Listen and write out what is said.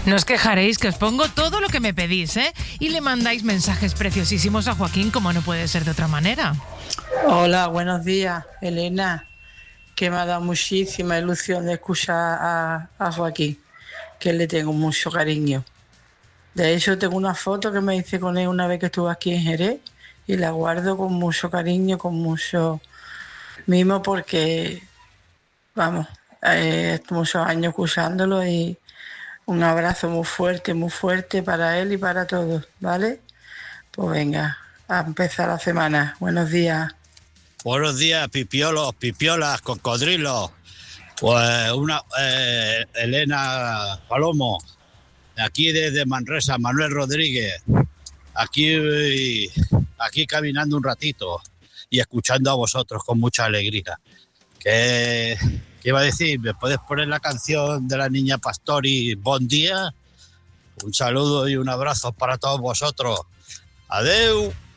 No os quejaréis, que os pongo todo lo que me pedís, ¿eh? Y le mandáis mensajes preciosísimos a Joaquín, como no puede ser de otra manera. Hola, buenos días, Elena, que me ha dado muchísima ilusión de escuchar a Joaquín, que le tengo mucho cariño. De hecho, tengo una foto que me hice con él una vez que estuve aquí en Jerez y la guardo con mucho cariño, con mucho mimo, porque, vamos, muchos años escuchándolo y un abrazo muy fuerte para él y para todos, ¿vale? Pues venga, a empezar la semana. Buenos días. Buenos días, pipiolos, pipiolas, cocodrilos. Pues Elena Palomo, aquí desde Manresa, Manuel Rodríguez, aquí caminando un ratito y escuchando a vosotros con mucha alegría. ¿Qué iba a decir? ¿Me puedes poner la canción de la niña Pastori, Bon Día? Un saludo y un abrazo para todos vosotros. Adeu.